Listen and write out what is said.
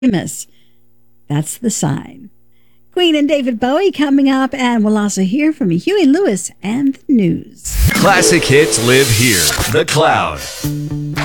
Miss. That's the sign. Queen and David Bowie coming up, and we'll also hear from Huey Lewis and the news. Classic hits live here. The Cloud.